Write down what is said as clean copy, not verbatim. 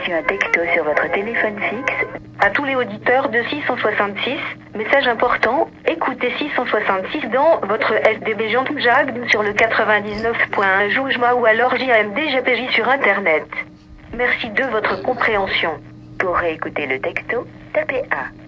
reçu un texto sur votre téléphone fixe. À tous les auditeurs de 666, message important, écoutez 666 dans votre SDB Jean Jacques sur le 99.1 Joujma ou alors JMD sur Internet. Merci de votre compréhension. Pour réécouter le texto, tapez 1.